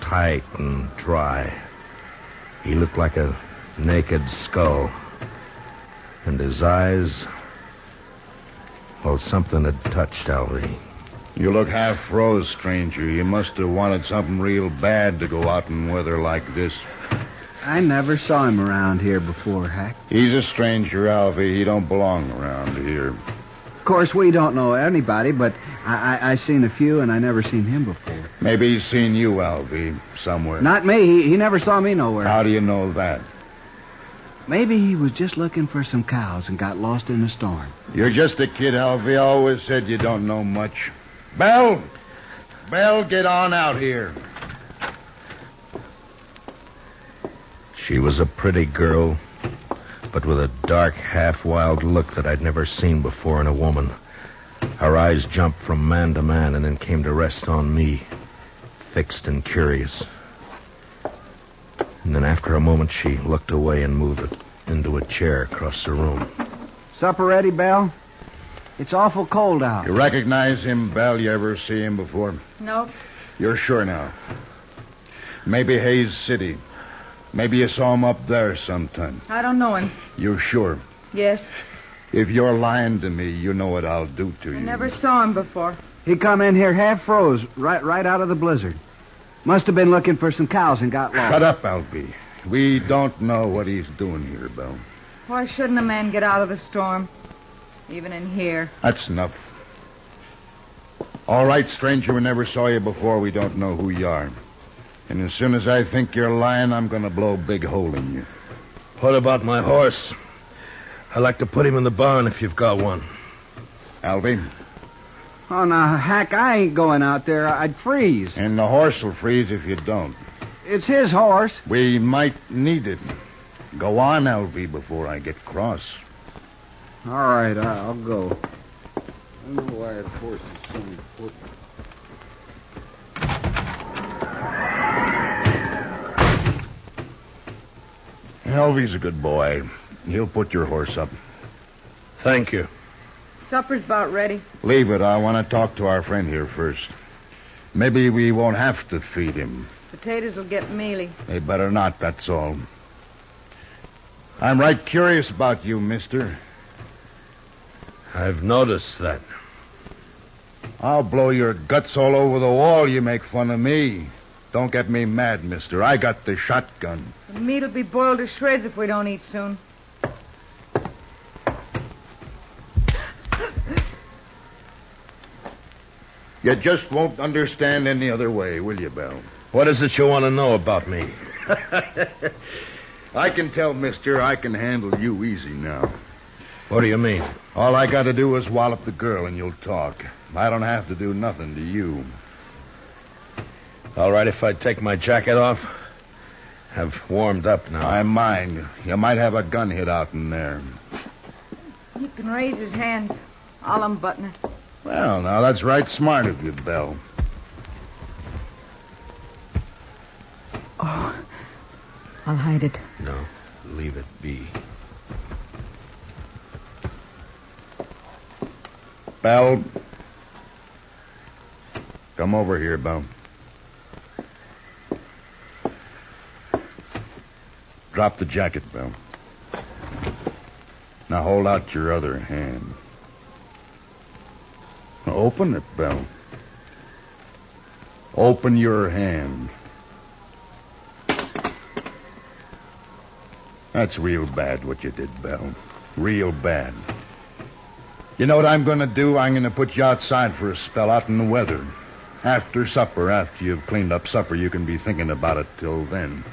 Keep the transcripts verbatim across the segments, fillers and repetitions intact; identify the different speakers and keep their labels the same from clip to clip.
Speaker 1: tight and dry. He looked like a naked skull. And his eyes... Well, something had touched Alvy.
Speaker 2: You look half froze, stranger. You must have wanted something real bad to go out in weather like this.
Speaker 3: I never saw him around here before, Hack.
Speaker 2: He's a stranger, Alvy. He don't belong around here.
Speaker 3: Of course, we don't know anybody, but I, I, I seen a few, and I never seen him before.
Speaker 2: Maybe he's seen you, Alvy, somewhere.
Speaker 3: Not me. He, he never saw me nowhere.
Speaker 2: How do you know that?
Speaker 3: Maybe he was just looking for some cows and got lost in a storm.
Speaker 2: You're just a kid, Alvy. I always said you don't know much. Belle! Belle, get on out here.
Speaker 1: She was a pretty girl, but with a dark, half-wild look that I'd never seen before in a woman. Her eyes jumped from man to man and then came to rest on me, fixed and curious. And then after a moment, she looked away and moved into a chair across the room.
Speaker 3: Supper ready, Belle? It's awful cold out.
Speaker 2: You recognize him, Belle? You ever see him before?
Speaker 4: No.
Speaker 2: You're sure now? Maybe Hayes City. Maybe you saw him up there sometime.
Speaker 4: I don't know him.
Speaker 2: You're sure?
Speaker 4: Yes.
Speaker 2: If you're lying to me, you know what I'll do to you.
Speaker 4: I never saw him before.
Speaker 3: He come in here half froze, right right out of the blizzard. Must have been looking for some cows and got lost.
Speaker 2: Shut up, Alvy. We don't know what he's doing here, Belle.
Speaker 4: Why shouldn't a man get out of the storm? Even in here.
Speaker 2: That's enough. All right, stranger, we never saw you before. We don't know who you are. And as soon as I think you're lying, I'm going to blow a big hole in you.
Speaker 1: What about my horse? I'd like to put him in the barn if you've got one.
Speaker 2: Alvy?
Speaker 3: Oh, now, Hack, I ain't going out there. I'd freeze.
Speaker 2: And the horse will freeze if you don't.
Speaker 3: It's his horse.
Speaker 2: We might need it. Go on, Alvy, before I get cross.
Speaker 3: All right, I'll go. I don't know why a horse is so important.
Speaker 2: Alvy's a good boy. He'll put your horse up.
Speaker 1: Thank you.
Speaker 4: Supper's about ready.
Speaker 2: Leave it. I want to talk to our friend here first. Maybe we won't have to feed him.
Speaker 4: Potatoes will get mealy.
Speaker 2: They better not, that's all. I'm right curious about you, mister.
Speaker 1: I've noticed that.
Speaker 2: I'll blow your guts all over the wall. You make fun of me. Don't get me mad, mister. I got the shotgun.
Speaker 4: The meat'll be boiled to shreds if we don't eat soon.
Speaker 2: You just won't understand any other way, will you, Belle?
Speaker 1: What is it you want to know about me?
Speaker 2: I can tell, mister, I can handle you easy now.
Speaker 1: What do you mean?
Speaker 2: All I got to do is wallop the girl and you'll talk. I don't have to do nothing to you.
Speaker 1: All right, if I take my jacket off. I've warmed up now.
Speaker 2: I mind. You might have a gun hid out in there.
Speaker 4: He can raise his hands. I'll unbutton it.
Speaker 2: Well, now, that's right smart of you, Belle.
Speaker 4: Oh, I'll hide it.
Speaker 1: No, leave it be.
Speaker 2: Belle. Come over here, Belle. Drop the jacket, Belle. Now hold out your other hand. Now open it, Belle. Open your hand. That's real bad what you did, Belle. Real bad. You know what I'm going to do? I'm going to put you outside for a spell out in the weather. After supper, after you've cleaned up supper, you can be thinking about it till then.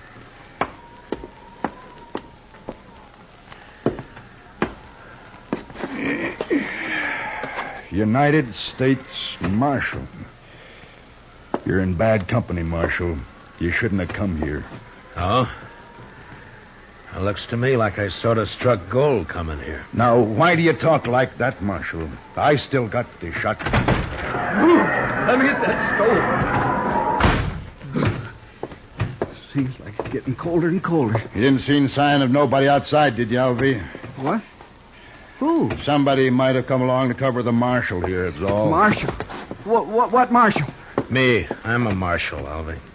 Speaker 2: United States Marshal. You're in bad company, Marshal. You shouldn't have come here.
Speaker 1: Oh? It looks to me like I sort of struck gold coming here.
Speaker 2: Now, why do you talk like that, Marshal? I still got the shotgun.
Speaker 3: Let me get that stove. Seems like it's getting colder and colder.
Speaker 2: You didn't see any sign of nobody outside, did you, Alvy?
Speaker 3: What? Who?
Speaker 2: Somebody might have come along to cover the marshal here, it's all.
Speaker 3: Marshal? What, what, what marshal?
Speaker 1: Me. I'm a marshal, Alvy.